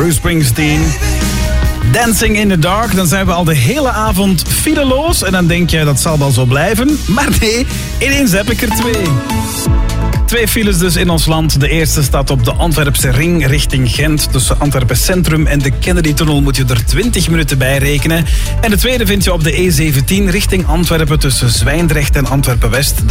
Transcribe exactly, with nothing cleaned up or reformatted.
Bruce Springsteen. Dancing in the Dark, dan zijn we al de hele avond fileloos. En dan denk je, dat zal wel zo blijven. Maar nee, ineens heb ik er twee. Twee files dus in ons land. De eerste staat op de Antwerpse ring richting Gent. Tussen Antwerpen Centrum en de Kennedy-tunnel moet je er twintig minuten bij rekenen. En de tweede vind je op de E zeventien richting Antwerpen tussen Zwijndrecht en Antwerpen-West.